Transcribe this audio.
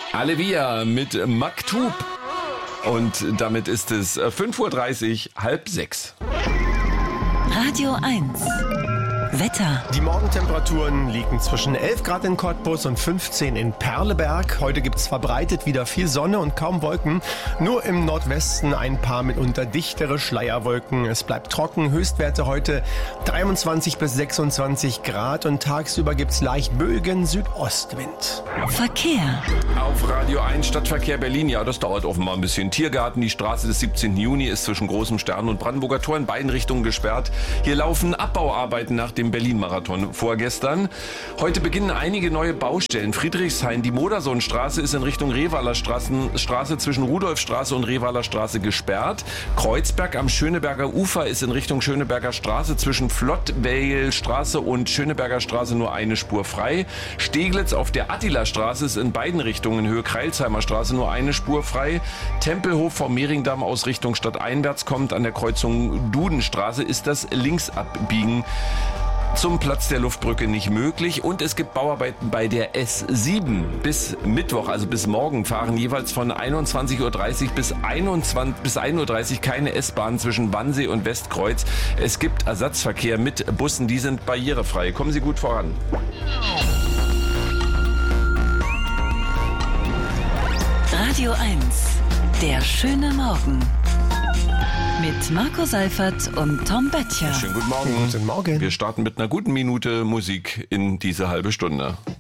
Alevia mit Maktub. Und damit ist es 5:30 Uhr, 5:30. Radio 1. Wetter. Die Morgentemperaturen liegen zwischen 11 Grad in Cottbus und 15 in Perleberg. Heute gibt es verbreitet wieder viel Sonne und kaum Wolken. Nur im Nordwesten ein paar mitunter dichtere Schleierwolken. Es bleibt trocken. Höchstwerte heute 23 bis 26 Grad und tagsüber gibt es leicht böigen Südostwind. Verkehr. Auf Radio 1 Stadtverkehr Berlin. Ja, das dauert offenbar ein bisschen. Tiergarten, die Straße des 17. Juni ist zwischen Großem Stern und Brandenburger Tor in beiden Richtungen gesperrt. Hier laufen Abbauarbeiten nach dem Berlin-Marathon vorgestern. Heute beginnen einige neue Baustellen. Friedrichshain, die Modersohnstraße ist in Richtung Revaler Straße zwischen Rudolfstraße und Revaler Straße gesperrt. Kreuzberg am Schöneberger Ufer ist in Richtung Schöneberger Straße zwischen Flottweilstraße und Schöneberger Straße nur eine Spur frei. Steglitz auf der Attilastraße ist in beiden Richtungen Höhe Kreilsheimer Straße nur eine Spur frei. Tempelhof vom Mehringdamm aus Richtung Stadt einwärts kommt an der Kreuzung Dudenstraße ist das Linksabbiegen zum Platz der Luftbrücke nicht möglich und es gibt Bauarbeiten bei der S7 bis Mittwoch, also bis morgen fahren jeweils von 21:30 Uhr bis 1:30 Uhr keine S-Bahn zwischen Wannsee und Westkreuz. Es gibt Ersatzverkehr mit Bussen, die sind barrierefrei. Kommen Sie gut voran. Radio 1. Der schöne Morgen. Mit Marco Seifert und Tom Böttcher. Schönen guten Morgen. Guten Morgen. Wir starten mit einer guten Minute Musik in diese halbe Stunde.